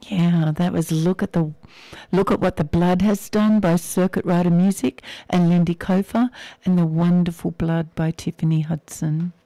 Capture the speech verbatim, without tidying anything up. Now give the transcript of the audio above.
Yeah, that was Look at the Look at What the Blood Has Done by Circuit Rider Music and Lindy Kofer, and The Wonderful Blood by Tiffany Hudson.